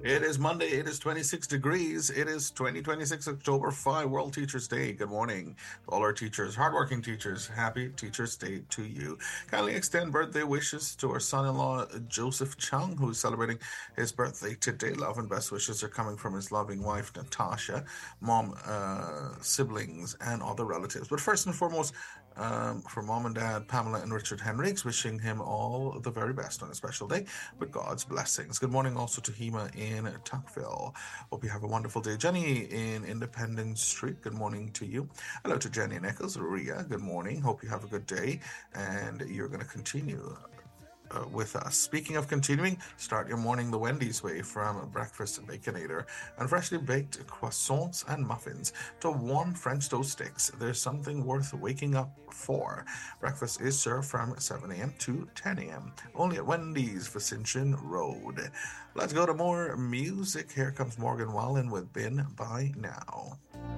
It is Monday. It is 26 degrees. It is 2026 October 5, World Teachers Day. Good morning to all our teachers, hardworking teachers. Happy Teachers Day to you. Kindly extend birthday wishes to our son-in-law, Joseph Chung, who is celebrating his birthday today. Love and best wishes are coming from his loving wife, Natasha, mom, siblings, and other relatives. But first and foremost, for mom and dad, Pamela and Richard Henriques, wishing him all the very best on a special day with God's blessings. Good morning also to Hema in Tuckville. Hope you have a wonderful day. Jenny in Independence Street, good morning to you. Hello to Jenny Nichols. Ria, good morning. Hope you have a good day and you're going to continue with us. Speaking of continuing, start your morning the Wendy's way, from breakfast baconator and freshly baked croissants and muffins to warm French toast sticks. There's something worth waking up for. Breakfast is served from 7 a.m. to 10 a.m. only at Wendy's, Vicintion Road. Let's go to more music. Here comes Morgan Wallen with Been By Now.